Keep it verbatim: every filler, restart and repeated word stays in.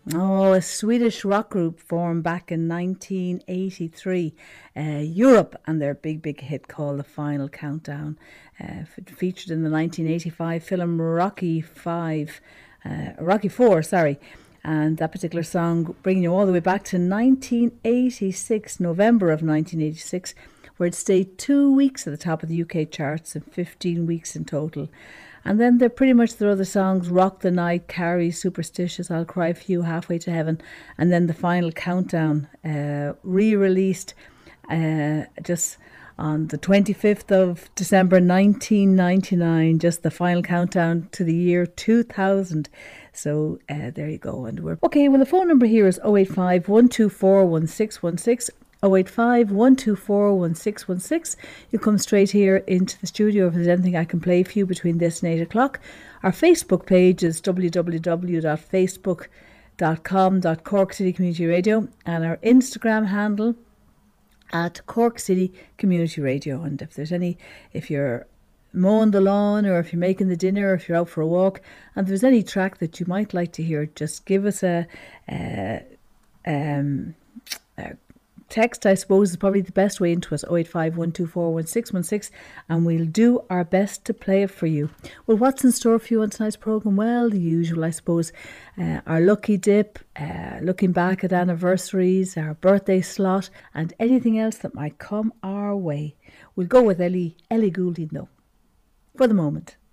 Oh, a Swedish rock group formed back in nineteen eighty-three, uh, Europe, and their big, big hit called The Final Countdown. Uh, f- featured in the nineteen eighty-five film Rocky Five, uh, Rocky Four, sorry. And that particular song bringing you all the way back to nineteen eighty-six, November of nineteen eighty-six, where it stayed two weeks at the top of the U K charts and fifteen weeks in total. And then they're pretty much their other songs, Rock the Night, Carrie, Superstitious, I'll Cry for You, Halfway to Heaven, and then The Final Countdown, uh, re-released uh, just on the twenty-fifth of December nineteen ninety-nine, just the final countdown to the year two thousand. So uh, there you go. And we're okay. Well, the phone number here is oh eight five, one two four, one six one six. oh eight five, one two four, one six one six. You come straight here into the studio if there's anything I can play for you between this and eight o'clock. Our Facebook page is w w w dot facebook dot com dot Cork City Community Radio, and our Instagram handle at Cork City Community Radio. And if there's any, if you're mowing the lawn, or if you're making the dinner, or if you're out for a walk, and if there's any track that you might like to hear, just give us a, a um a text, I suppose, is probably the best way into us. oh eight five, one two four, one six one six, and we'll do our best to play it for you. Well, what's in store for you on tonight's programme? Well, the usual, I suppose. Uh, our lucky dip, uh, looking back at anniversaries, our birthday slot, and anything else that might come our way. We'll go with Ellie, Ellie Goulding, though, for the moment.